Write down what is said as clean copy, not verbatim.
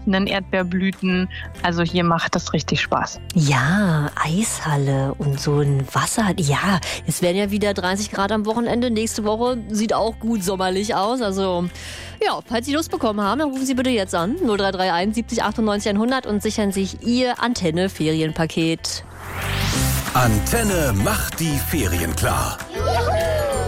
duftenden Erdbeerblüten. Also hier macht das richtig Spaß. Ja, Eishalle und so ein Wasser. Ja, es werden ja wieder 30 Grad am Wochenende. Nächste Woche sieht auch gut sommerlich aus. Also ja, falls Sie Lust bekommen haben, dann rufen Sie bitte jetzt an. 0331 70 98 100 und sichern sich Ihr Antenne-Ferienpaket. Antenne macht die Ferien klar.